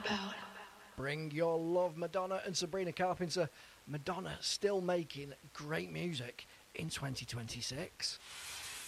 Bring your love, Madonna and Sabrina Carpenter. Madonna still making great music in 2026.